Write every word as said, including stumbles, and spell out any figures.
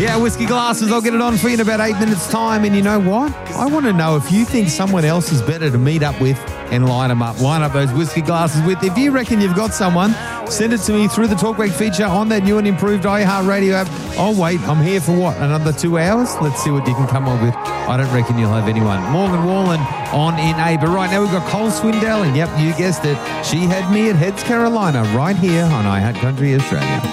Yeah, whiskey glasses. I'll get it on for you in about eight minutes' time. And you know what? I want to know if you think someone else is better to meet up with and line them up. Line up those whiskey glasses with. If you reckon you've got someone, send it to me through the Talkback feature on that new and improved iHeartRadio app. Oh, wait, I'm here for what? Another two hours? Let's see what you can come up with. I don't reckon you'll have anyone. Morgan Wallen on in A. But right now we've got Cole Swindell. And yep, you guessed it. She had me at Heads, Carolina, right here on iHeart Country Australia.